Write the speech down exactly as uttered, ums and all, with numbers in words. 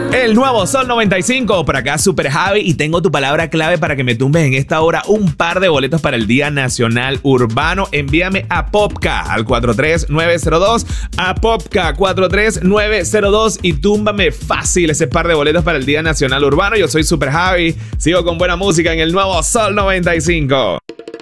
El nuevo Sol noventa y cinco, por acá Super Javi, y tengo tu palabra clave para que me tumbes en esta hora un par de boletos para el Día Nacional Urbano. Envíame a Popca al cuatro tres nueve cero dos, a Popca cuatro tres nueve cero dos y túmbame fácil ese par de boletos para el Día Nacional Urbano. Yo soy Super Javi, sigo con buena música en el nuevo Sol noventa y cinco.